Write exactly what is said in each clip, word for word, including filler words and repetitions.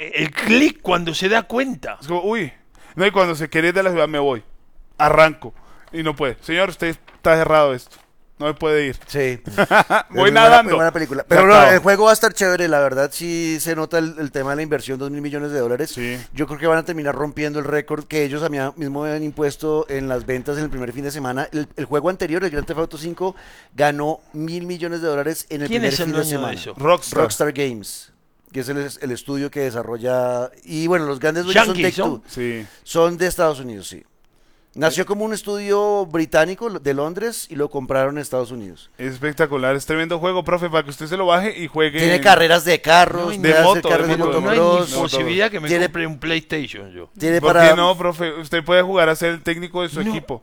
el clic cuando se da cuenta. Es como, uy, no, y cuando se quiere ir de la ciudad me voy, arranco, y no puede. Señor, usted está cerrado esto, no me puede ir. Sí. Voy Es muy nadando. buena- muy buena película. Pero no, el juego va a estar chévere, la verdad sí se nota el, el tema de la inversión, dos mil millones de dólares. Sí. Yo creo que van a terminar rompiendo el récord que ellos a mí mismo habían impuesto en las ventas en el primer fin de semana. El, el juego anterior, el Grand Theft Auto cinco, ganó mil millones de dólares en el ¿Quién primer es el fin de dueño de semana. eso? Rockstar. Rockstar Games, que es el, el estudio que desarrolla. Y bueno, los grandes dueños son Yankees, Take-Two. Sí. Son de Estados Unidos, sí. Nació como un estudio británico de Londres y lo compraron en Estados Unidos. Es espectacular, es tremendo juego, profe, para que usted se lo baje y juegue. Tiene en- carreras de carros, No, puede de hacer moto, de carreras de moto, No hay motocross, ni posibilidad que me Tiene- compre un PlayStation yo. tiene ¿Por para qué no, profe? Usted puede jugar a ser el técnico de su No. equipo.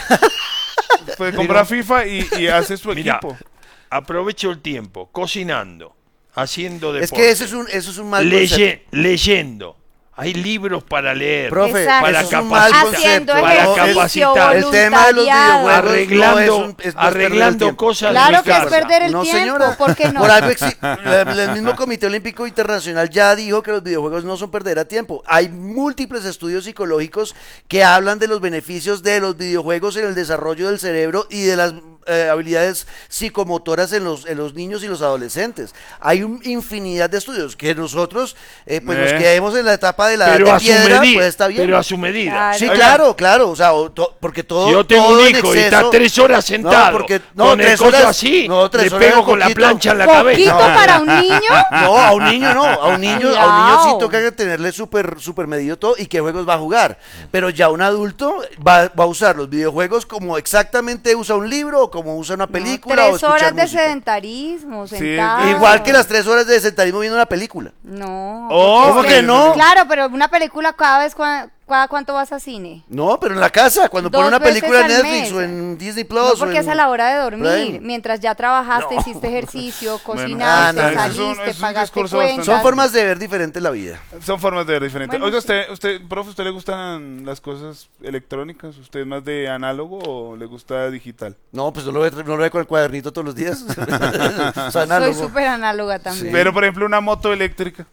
Puede comprar FIFA y, y hace su Mira, equipo. aprovecho el tiempo cocinando, haciendo deporte, Es que eso es un, eso es un mal leye- concepto. leyendo. Hay libros para leer. Profe, Exacto. para eso es un mal capacitar, Haciendo concepto. para ejercicio, capacitar. El tema de los voluntariado. videojuegos arreglando, no es un- es- no es perder el arreglando tiempo. cosas Claro de que es casa. perder el No, tiempo, señora. ¿por qué no? Por algo exi- la- el mismo Comité Olímpico Internacional ya dijo que los videojuegos no son perder a tiempo. Hay múltiples estudios psicológicos que hablan de los beneficios de los videojuegos en el desarrollo del cerebro y de las eh, habilidades psicomotoras en los, en los niños y los adolescentes. Hay un infinidad de estudios que nosotros pues Eh. nos quedemos en la etapa de la edad Pero de a su piedra, medida. pues está bien. Pero a su medida. Claro. Sí, Oiga. claro, claro, o sea, o to- porque todo. Si yo tengo todo un en hijo y exceso- está tres horas sentado No, porque- no, con el tres coso horas- así, no, tres le horas pego es con la poquito. plancha en la ¿Poquito cabeza. para un niño? No, a un niño no, a un niño, a un niño sí Cuidado. toca tenerle súper súper medido todo y qué juegos va a jugar. Pero ya un adulto va, va a usar los videojuegos como exactamente usa un libro o como usa una película o Tres escuchar horas de música. sedentarismo, Sí, sentado. Igual que las tres horas de sedentarismo viendo una película. No. Oh, ¿Cómo porque- que no? Claro, pero una película cada vez, cua- cada cuánto vas a cine. No, pero en la casa, cuando Dos pone una veces película en al Netflix mes. o en Disney Plus. No, o porque en- es a la hora de dormir, Prime. mientras ya trabajaste, No. hiciste ejercicio, ah, cocinaste, no, eso es un- saliste, eso es un pagaste discurso cuentas. bastante- Son formas de ver diferente la vida. Son formas de ver diferentes. Bueno, Oiga, sí. usted, usted, profe, ¿usted le gustan las cosas electrónicas? ¿Usted es más de análogo o le gusta digital? No, pues no lo ve, no lo ve con el cuadernito todos los días. O sea, Soy análogo. súper análoga también. Pero, por ejemplo, una moto eléctrica.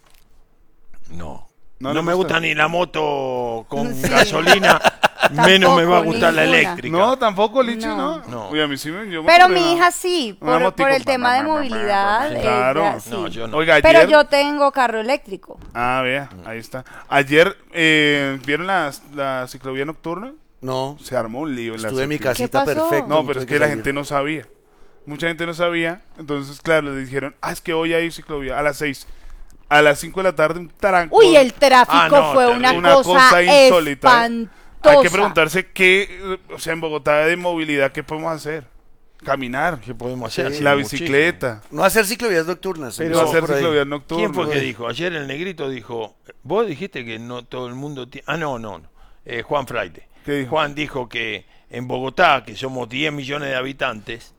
No. No No, le me gusta. gusta ni la moto con Sí. gasolina, menos me va a Tampoco, gustar la ninguna. eléctrica. No, tampoco, Licho, no. No. No. Uy, a mí sí me... yo me Pero compré mi una- hija sí, una por, motico. por el tema de movilidad. Claro. ella sí. No, yo no. Oiga, ayer... Pero yo tengo carro eléctrico. Ah, vea, ahí está. Ayer, eh, ¿vieron la, la ciclovía nocturna? No, Se armó un lío en la estuve en mi ciclovía. casita ¿Qué pasó? perfecto. No, pero es tuve que la salir. gente no sabía. Mucha gente no sabía. Entonces, claro, le dijeron, ah, es que hoy hay ciclovía a las seis. A las cinco de la tarde, un taranco. Uy, el tráfico Ah, no, fue terrible. una, Una cosa, cosa insólita, ¿eh? espantosa. Hay que preguntarse qué, eh, o sea, en Bogotá de movilidad, ¿qué podemos hacer? Caminar, ¿Qué podemos hacer? Sí, la muchísimo. bicicleta, No hacer ciclovías nocturnas. no empezó hacer por ahí. ciclovías nocturnas. ¿Quién fue que dijo? Ayer el negrito dijo, vos dijiste que no todo el mundo tiene... Ah, no, no, no. Eh, Juan Fraile. ¿Qué dijo? Juan dijo que en Bogotá, que somos diez millones de habitantes,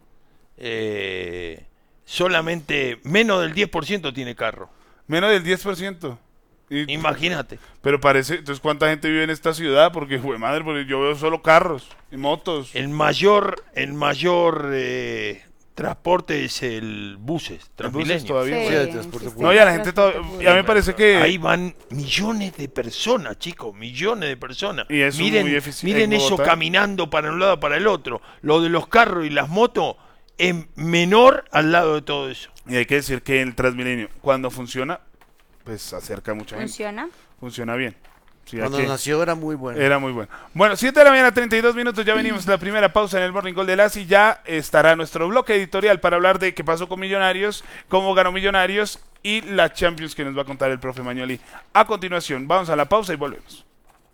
eh, solamente menos del diez por ciento tiene carro. Menos del diez por ciento. Y- Imagínate. Pero parece, entonces, ¿cuánta gente vive en esta ciudad? Porque, jue madre, porque yo veo solo carros y motos. El mayor, el mayor eh, transporte es el buses, El buses Transmilenio. todavía. Sí, Sí, el transporte sí, sí. No, ya la gente todavía, Transporte y a mí me público. parece que Ahí van millones de personas, chicos, millones de personas. Y eso miren, muy efici- miren en eso Bogotá. caminando para un lado para el otro. Lo de los carros y las motos es menor al lado de todo eso. Y hay que decir que el Transmilenio, cuando funciona, pues acerca a mucha gente. ¿Funciona? Funciona bien. Sí, hay Cuando que- nació era muy bueno. Era muy bueno. Bueno, siete de la mañana, treinta y dos minutos, ya venimos a la primera pausa en el Morning Call de Lassi. Ya estará nuestro bloque editorial para hablar de qué pasó con Millonarios, cómo ganó Millonarios y la Champions que nos va a contar el profe Mañoli. A continuación, vamos a la pausa y volvemos.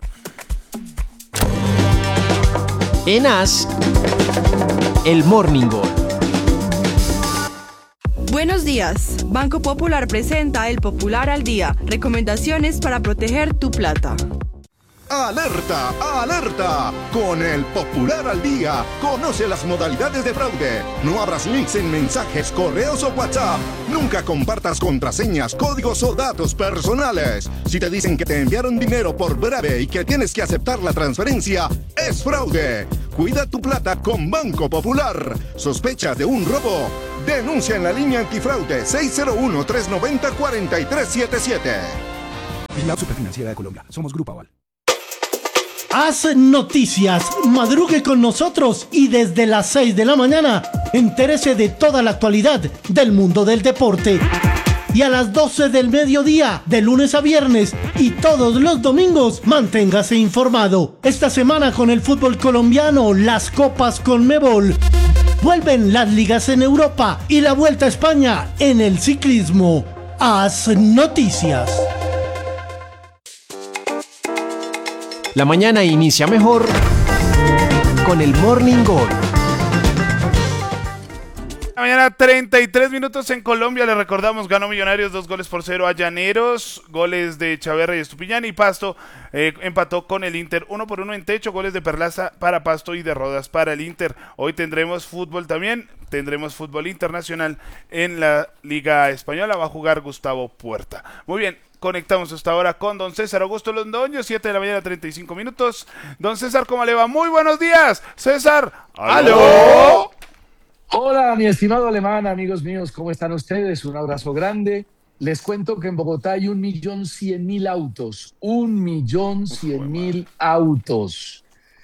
En As, el Morning Call. Buenos días. Banco Popular presenta el Popular al Día. Recomendaciones para proteger tu plata. ¡Alerta! ¡Alerta! Con el Popular al Día, conoce las modalidades de fraude. No abras links en mensajes, correos o WhatsApp. Nunca compartas contraseñas, códigos o datos personales. Si te dicen que te enviaron dinero por breve y que tienes que aceptar la transferencia, es fraude. Cuida tu plata con Banco Popular. ¿Sospechas de un robo? Denuncia en la línea antifraude seis cero uno, tres nueve cero, cuatro tres siete siete. Vigilado Superfinanciera de Colombia. Somos Grupo Aval. Haz noticias, madrugue con nosotros y desde las seis de la mañana entérese de toda la actualidad del mundo del deporte. Y a las doce del mediodía, de lunes a viernes y todos los domingos, manténgase informado. Esta semana con el fútbol colombiano, las copas Conmebol. Vuelven las ligas en Europa y la Vuelta a España en el ciclismo. Haz noticias. La mañana inicia mejor con el Morning Gol. La mañana treinta y tres minutos en Colombia, le recordamos, ganó Millonarios dos goles por cero a Llaneros, goles de Chaverra y Estupiñán, y Pasto eh, empató con el Inter uno por uno en Techo, goles de Perlaza para Pasto y de Rodas para el Inter. Hoy tendremos fútbol también, tendremos fútbol internacional en la Liga Española, va a jugar Gustavo Puerta. Muy bien, conectamos hasta ahora con don César Augusto Londoño, siete de la mañana, treinta y cinco minutos. Don César, ¿cómo le va? Muy buenos días, César. ¡Aló! ¿Aló? Hola, mi estimado Alemán, amigos míos, ¿cómo están ustedes? Un abrazo grande. Les cuento que en Bogotá hay un millón cien mil autos. Un millón cien mil autos.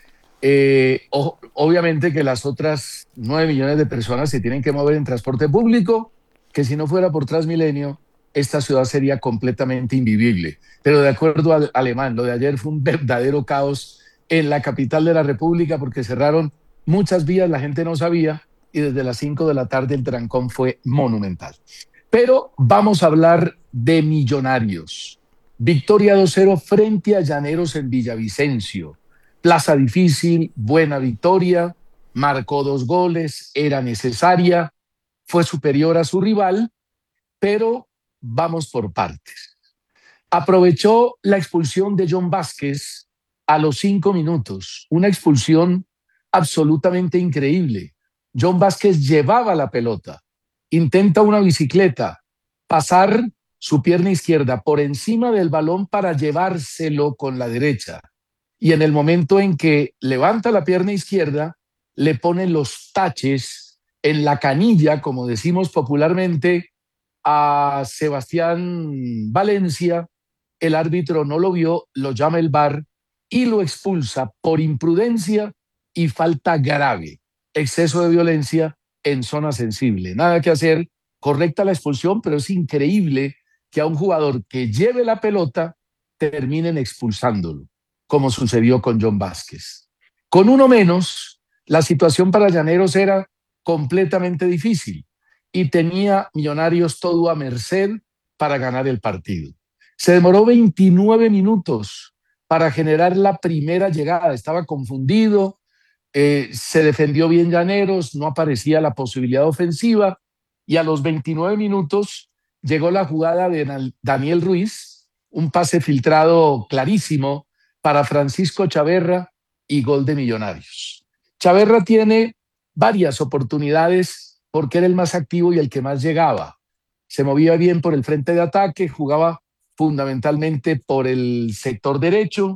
Eh, o, obviamente que las otras nueve millones de personas se tienen que mover en transporte público, que si no fuera por Transmilenio, esta ciudad sería completamente invivible. Pero de acuerdo al Alemán, lo de ayer fue un verdadero caos en la capital de la República porque cerraron muchas vías, la gente no sabía, y desde las cinco de la tarde el trancón fue monumental. Pero vamos a hablar de Millonarios. Victoria dos cero frente a Llaneros en Villavicencio. Plaza difícil, buena victoria, marcó dos goles, era necesaria, fue superior a su rival, pero vamos por partes. Aprovechó la expulsión de John Vázquez a los cinco minutos, una expulsión absolutamente increíble. John Vázquez llevaba la pelota, intenta una bicicleta, pasar su pierna izquierda por encima del balón para llevárselo con la derecha. Y en el momento en que levanta la pierna izquierda, le pone los taches en la canilla, como decimos popularmente, a Sebastián Valencia. El árbitro no lo vio, lo llama el V A R y lo expulsa por imprudencia y falta grave. Exceso de violencia en zona sensible. Nada que hacer, correcta la expulsión, pero es increíble que a un jugador que lleve la pelota terminen expulsándolo, como sucedió con John Vázquez. Con uno menos, la situación para Llaneros era completamente difícil y tenía Millonarios todo a merced para ganar el partido. Se demoró veintinueve minutos para generar la primera llegada. Estaba confundido. Eh, se defendió bien Llaneros, no aparecía la posibilidad ofensiva y a los veintinueve minutos llegó la jugada de Daniel Ruiz, un pase filtrado clarísimo para Francisco Chaverra y gol de Millonarios. Chaverra tiene varias oportunidades porque era el más activo y el que más llegaba. Se movía bien por el frente de ataque, jugaba fundamentalmente por el sector derecho.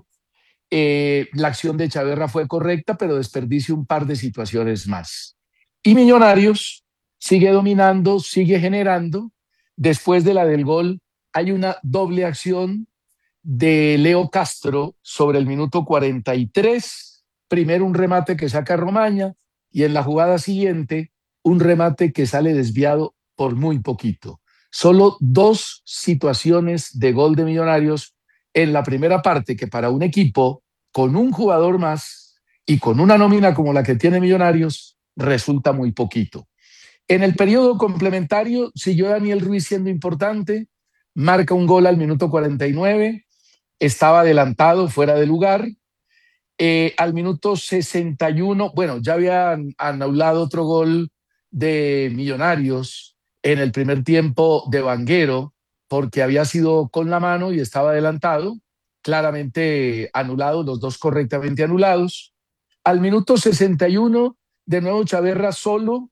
Eh, la acción de Chaverra fue correcta, pero desperdició un par de situaciones más. Y Millonarios sigue dominando, sigue generando. Después de la del gol, hay una doble acción de Leo Castro sobre el minuto cuarenta y tres. Primero un remate que saca Romaña y en la jugada siguiente un remate que sale desviado por muy poquito. Solo dos situaciones de gol de Millonarios en la primera parte, que para un equipo con un jugador más y con una nómina como la que tiene Millonarios resulta muy poquito. En el periodo complementario siguió Daniel Ruiz siendo importante, marca un gol al minuto cuarenta y nueve, estaba adelantado, fuera de lugar. Eh, al minuto sesenta y uno, bueno, ya habían anulado otro gol de Millonarios en el primer tiempo de Vanguero, porque había sido con la mano y estaba adelantado, claramente anulado, los dos correctamente anulados. Al minuto sesenta y uno, de nuevo Chaverra solo,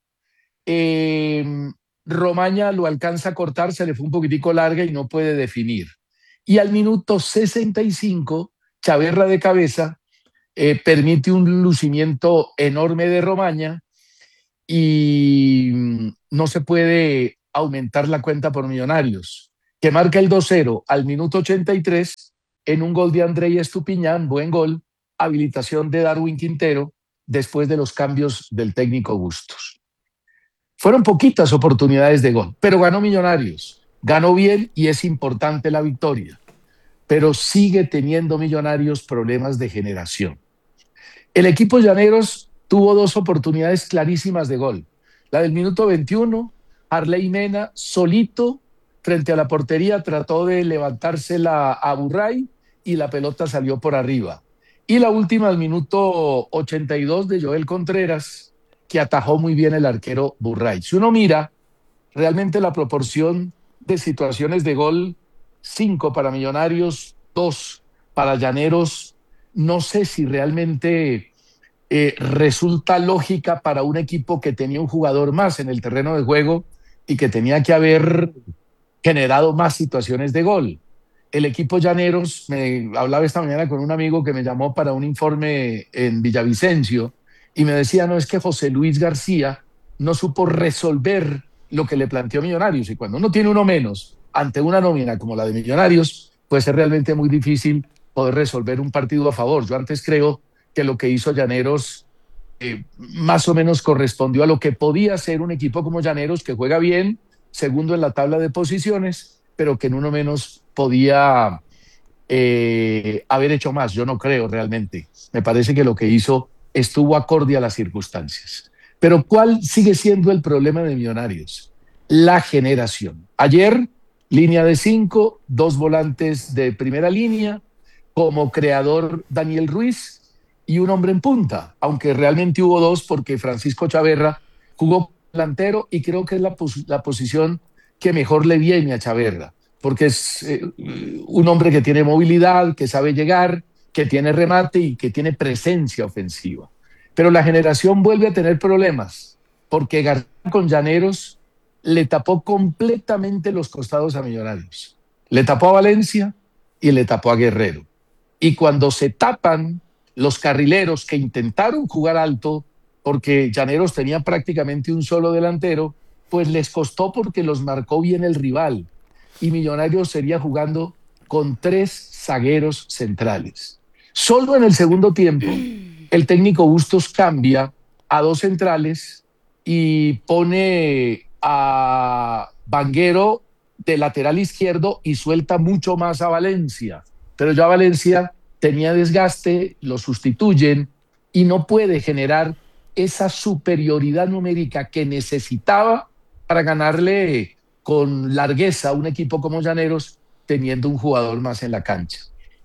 eh, Romaña lo alcanza a cortar, se le fue un poquitico larga y no puede definir. Y al minuto sesenta y cinco, Chaverra de cabeza eh, permite un lucimiento enorme de Romaña y no se puede aumentar la cuenta por Millonarios, que marca el dos cero al minuto ochenta y tres en un gol de Andrei Estupiñán, buen gol, habilitación de Darwin Quintero después de los cambios del técnico Bustos. Fueron poquitas oportunidades de gol, pero ganó Millonarios, ganó bien y es importante la victoria, pero sigue teniendo Millonarios problemas de generación. El equipo Llaneros tuvo dos oportunidades clarísimas de gol. La del minuto veintiuno, Arley Mena solito frente a la portería trató de levantársela a Burray y la pelota salió por arriba. Y la última al minuto ochenta y dos de Joel Contreras, que atajó muy bien el arquero Burray. Si uno mira, realmente la proporción de situaciones de gol, cinco para Millonarios, dos para Llaneros, no sé si realmente eh, resulta lógica para un equipo que tenía un jugador más en el terreno de juego y que tenía que haber generado más situaciones de gol. El equipo Llaneros, me hablaba esta mañana con un amigo que me llamó para un informe en Villavicencio y me decía, no, es que José Luis García no supo resolver lo que le planteó Millonarios, y cuando uno tiene uno menos ante una nómina como la de Millonarios, pues es realmente muy difícil poder resolver un partido a favor. Yo antes creo que lo que hizo Llaneros eh, más o menos correspondió a lo que podía ser un equipo como Llaneros, que juega bien, segundo en la tabla de posiciones, pero que en uno menos podía eh, haber hecho más. Yo no creo realmente. Me parece que lo que hizo estuvo acorde a las circunstancias. Pero ¿cuál sigue siendo el problema de Millonarios? La generación. Ayer, línea de cinco, dos volantes de primera línea, como creador Daniel Ruiz y un hombre en punta, aunque realmente hubo dos porque Francisco Chaverra jugó delantero y creo que es la, pos- la posición que mejor le viene a Chaverra, porque es eh, un hombre que tiene movilidad, que sabe llegar, que tiene remate y que tiene presencia ofensiva. Pero la generación vuelve a tener problemas, porque García con Llaneros le tapó completamente los costados a Millonarios. Le tapó a Valencia y le tapó a Guerrero. Y cuando se tapan los carrileros que intentaron jugar alto, porque Llaneros tenía prácticamente un solo delantero, pues les costó porque los marcó bien el rival. Y Millonarios sería jugando con tres zagueros centrales. Solo en el segundo tiempo, el técnico Bustos cambia a dos centrales y pone a Vanguero de lateral izquierdo y suelta mucho más a Valencia. Pero ya Valencia tenía desgaste, lo sustituyen y no puede generar esa superioridad numérica que necesitaba para ganarle con largueza a un equipo como Llaneros, teniendo un jugador más en la cancha.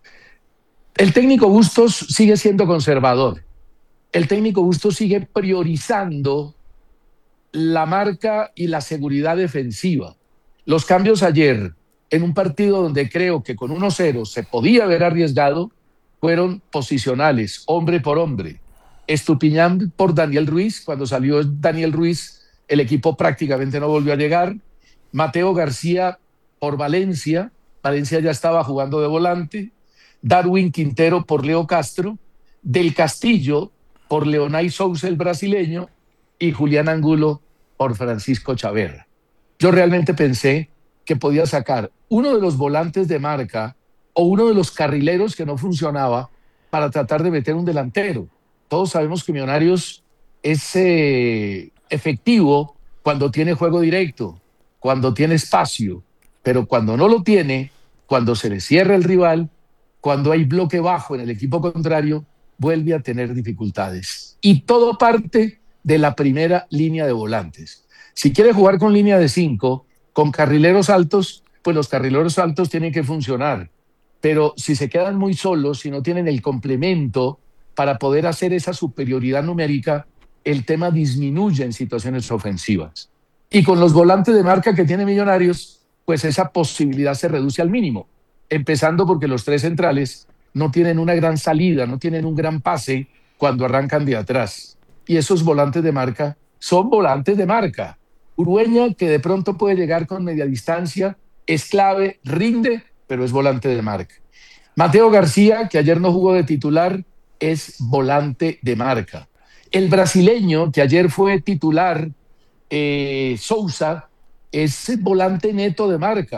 El técnico Bustos sigue siendo conservador. El técnico Bustos sigue priorizando la marca y la seguridad defensiva. Los cambios ayer, en un partido donde creo que con uno cero se podía haber arriesgado, fueron posicionales, hombre por hombre. Estupiñán por Daniel Ruiz. Cuando salió Daniel Ruiz, el equipo prácticamente no volvió a llegar. Mateo García por Valencia. Valencia ya estaba jugando de volante. Darwin Quintero por Leo Castro. Del Castillo por Leonay Sousa, el brasileño. Y Julián Angulo por Francisco Chaverra. Yo realmente pensé que podía sacar uno de los volantes de marca o uno de los carrileros que no funcionaba para tratar de meter un delantero. Todos sabemos que Millonarios es eh, efectivo cuando tiene juego directo, cuando tiene espacio, pero cuando no lo tiene, cuando se le cierra el rival, cuando hay bloque bajo en el equipo contrario, vuelve a tener dificultades. Y todo parte de la primera línea de volantes. Si quiere jugar con línea de cinco, con carrileros altos, pues los carrileros altos tienen que funcionar. Pero si se quedan muy solos, si no tienen el complemento para poder hacer esa superioridad numérica, el tema disminuye en situaciones ofensivas. Y con los volantes de marca que tiene Millonarios, pues esa posibilidad se reduce al mínimo. Empezando porque los tres centrales no tienen una gran salida, no tienen un gran pase cuando arrancan de atrás. Y esos volantes de marca son volantes de marca. Urueña, que de pronto puede llegar con media distancia, es clave, rinde, pero es volante de marca. Mateo García, que ayer no jugó de titular, es volante de marca. El brasileño, que ayer fue titular, eh, Sousa, es volante neto de marca.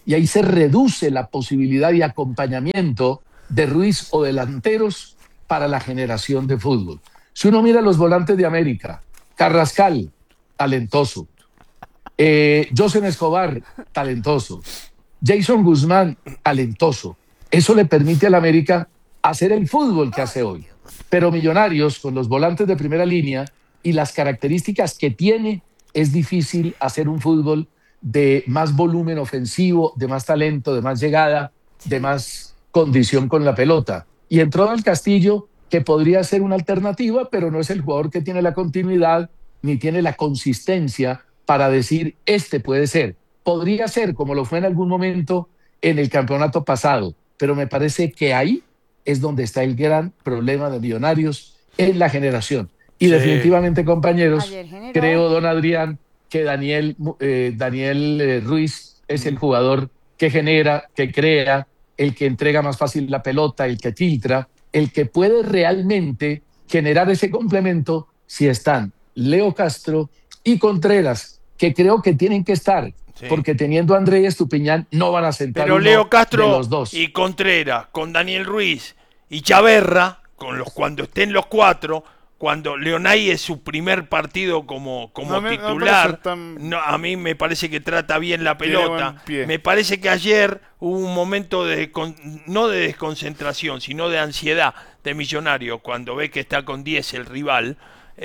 y ahí se reduce la posibilidad y acompañamiento de Ruiz o delanteros para la generación de fútbol. Si uno mira los volantes de América, Carrascal, talentoso, eh, José Escobar, talentoso, Jason Guzmán, talentoso. Eso le permite al América hacer el fútbol que hace hoy. Pero Millonarios, con los volantes de primera línea y las características que tiene, es difícil hacer un fútbol de más volumen ofensivo, de más talento, de más llegada, de más condición con la pelota. Y entró al Castillo, que podría ser una alternativa, pero no es el jugador que tiene la continuidad ni tiene la consistencia para decir, este puede ser. Podría ser, como lo fue en algún momento en el campeonato pasado, pero me parece que ahí es donde está el gran problema de Millonarios en la generación. Y sí, definitivamente, compañeros, creo, don Adrián, que Daniel, eh, Daniel eh, Ruiz es el jugador que genera, que crea, el que entrega más fácil la pelota, el que filtra, el que puede realmente generar ese complemento si están Leo Castro y Contreras, que creo que tienen que estar, sí, porque teniendo a André y Estupiñán no van a sentar. Pero uno Leo Castro de los dos. Y Contreras, con Daniel Ruiz y Chaverra, con los, cuando estén los cuatro, cuando Leonay es su primer partido como, como no, titular, no tan... no, a mí me parece que trata bien la pelota. Me parece que ayer hubo un momento de no de desconcentración, sino de ansiedad de Millonarios, cuando ve que está con diez el rival.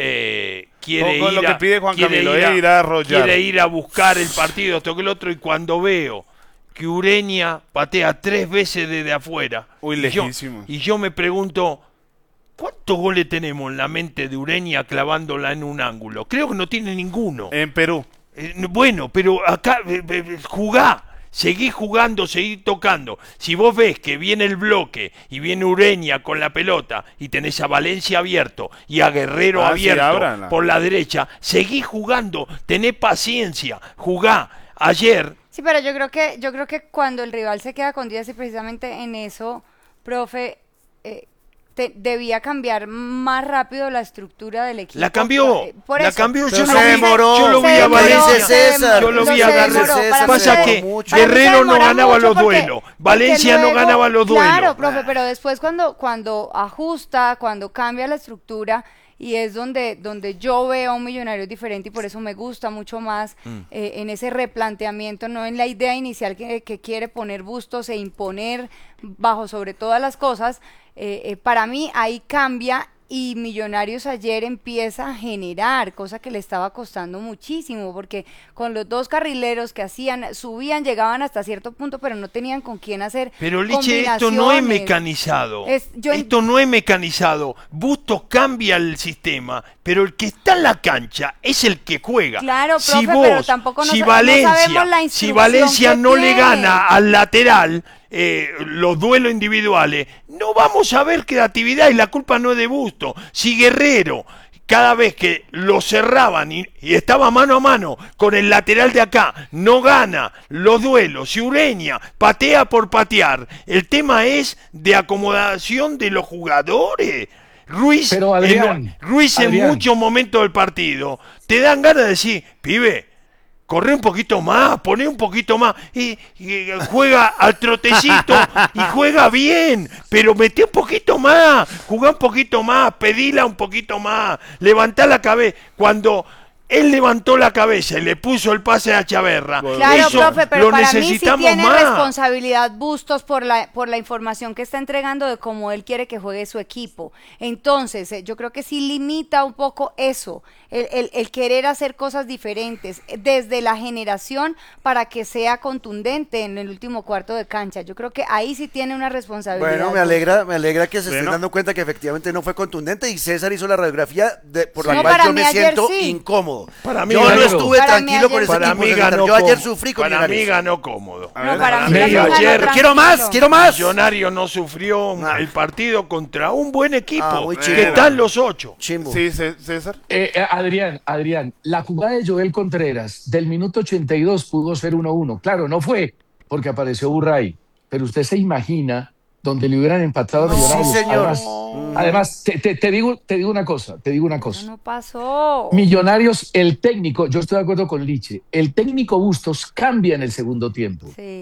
Eh, quiere, con ir lo que a, pide Juan quiere, Camilo, ir a, ir a arrollar. quiere ir a buscar el partido, esto que el otro, y cuando veo que Ureña patea tres veces desde afuera, Uy, y, yo, lejísimo. y yo me pregunto, ¿cuántos goles tenemos en la mente de Ureña clavándola en un ángulo? Creo que no tiene ninguno. En Perú. Eh, bueno, pero acá eh, eh, jugá, seguí jugando, seguí tocando. Si vos ves que viene el bloque y viene Ureña con la pelota y tenés a Valencia abierto y a Guerrero ah, abierto sí, por la derecha, seguí jugando, tenés paciencia, jugá. Ayer... Sí, pero yo creo que yo creo que cuando el rival se queda con diez y precisamente en eso, profe... Eh, Te, debía cambiar más rápido la estructura del equipo. La cambió, por la eso. cambió. Yo, se no, demoró, yo lo vi a Valencia, César, yo lo vi a Valencia. Pasa que mucho. Guerrero no ganaba los duelos, porque, Valencia porque luego, no ganaba los duelos. Claro, profe, pero después cuando, cuando ajusta, cuando cambia la estructura, y es donde, donde yo veo a un Millonario diferente y por eso me gusta mucho más mm. eh, en ese replanteamiento, no en la idea inicial que, que quiere poner Bustos e imponer bajo sobre todas las cosas. Eh, eh, para mí ahí cambia y Millonarios ayer empieza a generar, cosa que le estaba costando muchísimo, porque con los dos carrileros que hacían, subían, llegaban hasta cierto punto, pero no tenían con quién hacer. Pero Liche, esto no es mecanizado. Es, yo esto no es mecanizado. Bustos cambia el sistema, pero el que está en la cancha es el que juega. Claro, profe, si vos, pero tampoco si no, Valencia, no sabemos la si Valencia no tiene. le gana al lateral eh, los duelos individuales, no vamos a ver creatividad y la culpa no es de Busto. Si Guerrero cada vez que lo cerraban y, y estaba mano a mano con el lateral de acá, no gana los duelos, si Ureña patea por patear, el tema es de acomodación de los jugadores. Ruiz, Pero Adrián, en, Ruiz Adrián. en muchos momentos del partido te dan ganas de decir, pibe, corre un poquito más, poné un poquito más, y, y juega al trotecito y juega bien, pero mete un poquito más, jugá un poquito más, pedila un poquito más, levantá la cabeza. Cuando él levantó la cabeza y le puso el pase a Chaverra, claro, eso profe, pero lo para mí sí necesitamos tiene más. responsabilidad Bustos por la por la información que está entregando de cómo él quiere que juegue su equipo. Entonces, eh, yo creo que sí limita un poco eso, el, el, el querer hacer cosas diferentes desde la generación para que sea contundente en el último cuarto de cancha. Yo creo que ahí sí tiene una responsabilidad. Bueno, me alegra, me alegra que se bueno. estén dando cuenta que efectivamente no fue contundente y César hizo la radiografía de, por la no, cual yo me ayer siento sí. incómodo. Para mí yo ganó. no estuve Para tranquilo por ese para equipo. mí ganó Yo ayer cómodo. sufrí con Para Millonarios. mí ganó cómodo. No, para, para mí mí ganó ayer. tranquilo. Quiero más, quiero más. Millonario no sufrió ah. el partido contra un buen equipo ah, muy que están los ocho. Chimbo. Sí, César. Eh, eh, Adrián, Adrián, la jugada de Joel Contreras del minuto ochenta y dos pudo ser uno uno. Claro, no fue porque apareció Burray, pero usted se imagina donde le hubieran empatado a Millonarios. Sí, señor. Además, no. además te, te, te, digo, te digo una cosa, te digo una cosa. No, no pasó. Millonarios, el técnico, yo estoy de acuerdo con Liche, el técnico Bustos cambia en el segundo tiempo. Sí.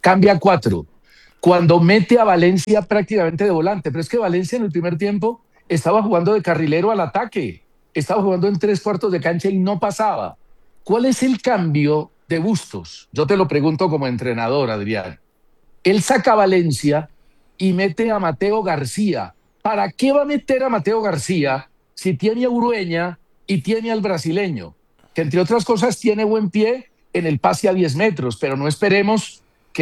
cambia a cuatro, cuando mete a Valencia prácticamente de volante, pero es que Valencia en el primer tiempo estaba jugando de carrilero al ataque, estaba jugando en tres cuartos de cancha y no pasaba. ¿Cuál es el cambio de Bustos? Yo te lo pregunto como entrenador, Adrián. Él saca a Valencia y mete a Mateo García. ¿Para qué va a meter a Mateo García si tiene a Urueña y tiene al brasileño? Que entre otras cosas tiene buen pie en el pase a diez metros, pero no esperemos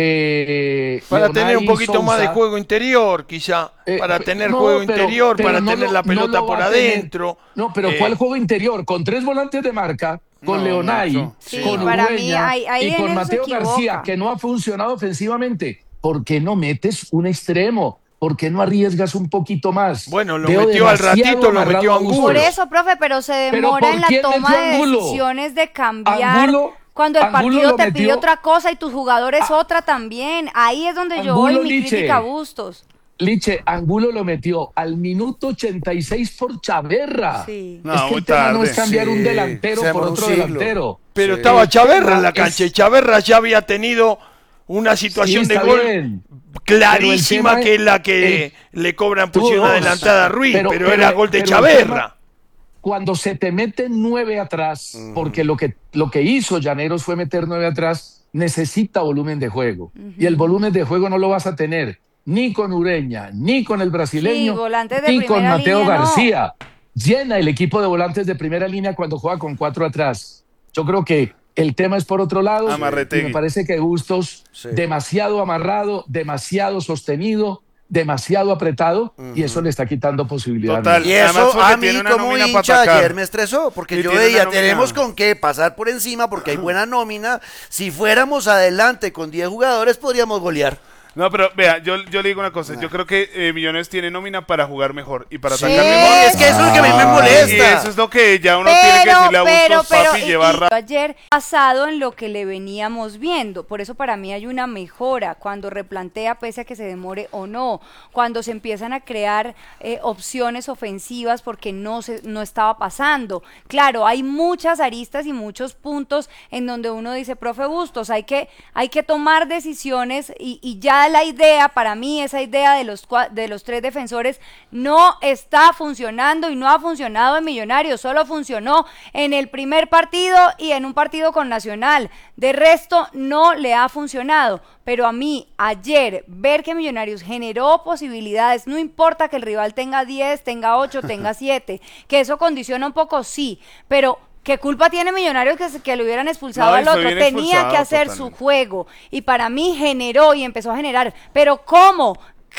que... Para Leonay tener un poquito Sousa, más de juego interior, quizá. Eh, para tener no, juego pero, interior, pero para no tener lo, la pelota no por va a tener. adentro. No, pero eh, ¿cuál juego interior? Con tres volantes de marca, con No, Leonay, Nacho. Sí, con para Urueña mí ahí- ahí y en con eso se Mateo equivoca. García, que no ha funcionado ofensivamente. ¿Por qué no metes un extremo? ¿Por qué no arriesgas un poquito más? Bueno, lo Veo metió al demasiado ratito, lo amarrado metió a Angulo. Por Bustos. eso, profe, pero se ¿Pero demora por en la quién toma metió de Angulo? decisiones de cambiar. Angulo- cuando el Angulo partido lo te metió- pide otra cosa y tus jugadores otra también. Ahí es donde yo Angulo, voy mi Liche. crítica a Bustos. Liche, Angulo lo metió al minuto ochenta y seis por Chaverra. Sí. No, es que muy el tema no tarde. es cambiar un Sí, delantero se por demoró un otro siglo. delantero. Pero Sí. estaba Chaverra en la Es- cancha y Chaverra ya había tenido una situación Sí, de está gol bien. clarísima, Pero el tema que es la que el- le cobran Tuvo posición dos. adelantada a Ruiz, pero, Pero- era pero- gol de pero el Chaverra. tema- Cuando se te meten nueve atrás, porque lo que, lo que hizo Llaneros fue meter nueve atrás, necesita volumen de juego. Y el volumen de juego no lo vas a tener ni con Ureña, ni con el brasileño, Sí, volantes de ni con primera Mateo línea, no. García. Llena el equipo de volantes de primera línea cuando juega con cuatro atrás. Yo creo que el tema es por otro lado. Amarretegui. Y me parece que Bustos, Sí. demasiado amarrado, demasiado sostenido, demasiado apretado, y eso le está quitando posibilidades. Total. Y Además, eso porque a mí tiene una como nómina pa' hincha atacar. ayer me estresó, porque Y yo tiene veía, una nómina. tenemos con qué pasar por encima porque hay buena nómina. Si fuéramos adelante con diez jugadores podríamos golear. No, pero vea, yo, yo le digo una cosa. Yo creo que eh, Millonarios tiene nómina para jugar mejor y para Sí, atacar mejor. es que eso es lo que a mí me Y molesta. eso es lo que ya uno tiene que Pero, decirle a pero, Bustos, pero, papi, y- lleva y ra- ayer basado en lo que le veníamos viendo, por eso para mí hay una mejora cuando replantea pese a que se demore o no, cuando se empiezan a crear eh, opciones ofensivas porque no se no estaba pasando. Claro, hay muchas aristas y muchos puntos en donde uno dice, profe Bustos, hay que hay que tomar decisiones y, y ya la idea para mí esa idea de los cua- de los tres defensores no está funcionando y no ha funcionado en Millonarios, solo funcionó en el primer partido y en un partido con Nacional. De resto no le ha funcionado, pero a mí ayer ver que Millonarios generó posibilidades, no importa que el rival tenga diez, tenga ocho, tenga siete, que eso condiciona un poco, sí, pero ¿qué culpa tiene Millonarios que, se- que lo hubieran expulsado No, y al fue otro? bien Tenía expulsado que hacer totalmente. su juego y para mí generó y empezó a generar, pero ¿cómo?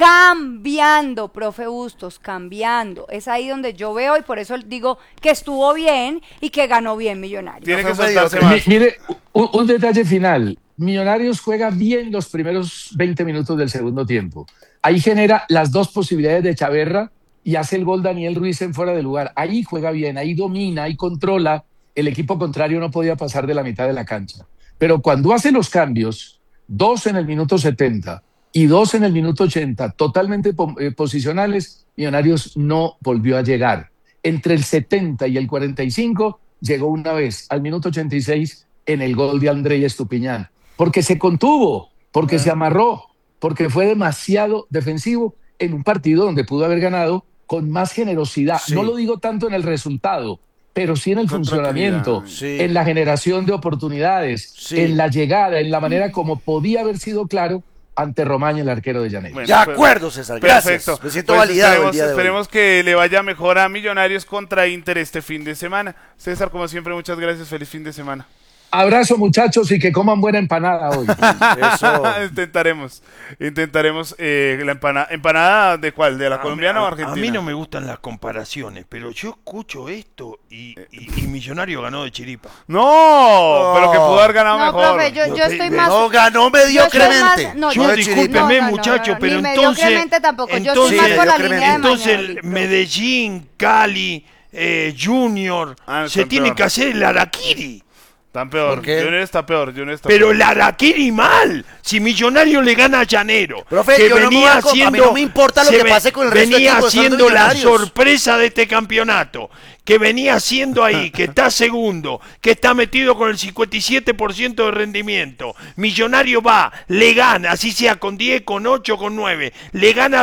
Cambiando, profe Bustos, cambiando. Es ahí donde yo veo y por eso digo que estuvo bien y que ganó bien Millonarios. Tiene No que fue soltarse mediocre. más. Mi- Mire, un, un detalle final. Millonarios juega bien los primeros veinte minutos del segundo tiempo. Ahí genera las dos posibilidades de Chaverra y hace el gol Daniel Ruiz en fuera de lugar. Ahí juega bien, ahí domina, ahí controla. El equipo contrario no podía pasar de la mitad de la cancha. Pero cuando hace los cambios, dos en el minuto setenta y dos en el minuto ochenta, totalmente po- eh, posicionales, Millonarios no volvió a llegar. Entre el setenta y el cuarenta y cinco llegó una vez, al minuto ochenta y seis, en el gol de André Estupiñán. Porque se contuvo, porque se amarró, porque fue demasiado defensivo en un partido donde pudo haber ganado con más generosidad. Sí. No lo digo tanto en el resultado, pero sí en el Con funcionamiento, tranquilidad. Sí. en la generación de oportunidades, Sí. en la llegada, en la manera como podía haber sido claro ante Romaña, el arquero de Llaneros. Bueno, De pues- acuerdo, César. Gracias. Perfecto. Me siento Pues validado esperemos, el día de hoy. esperemos que le vaya mejor a Millonarios contra Inter este fin de semana. César, como siempre, muchas gracias. Feliz fin de semana. Abrazo, muchachos, y que coman buena empanada hoy. Eso. intentaremos, intentaremos eh, la empanada. ¿Empanada de cuál? ¿De la colombiana o a, argentina? a mí no me gustan las comparaciones, pero yo escucho esto y, y, y Millonario ganó de chiripa. No, pero que pudo haber ganado No, mejor. profe, yo, yo Yo estoy te- más... No, ganó yo estoy mediocremente. más- no, Yo, No de discúlpeme, chiripa. no, no, no, muchacho, no, pero ni entonces, mediocremente tampoco. Yo estoy entonces, más por la mediocremente. línea de entonces Mañanito. Medellín, Cali, eh, Junior, Ah, se son tiene peor. que hacer el harakiri. Tan peor, Junior está peor, Junior está Pero peor. el Araquiri mal. Si Millonario le gana a Llanero, Profe, que yo no me venía voy a co- a mí haciendo, no me importa lo se que ve- pase con el resto de venía equipos, estando siendo la Millonarios. sorpresa de este campeonato, que venía siendo ahí, que está segundo, que está metido con el cincuenta y siete por ciento de rendimiento. Millonario va, le gana, así sea con diez, con ocho, con nueve, le gana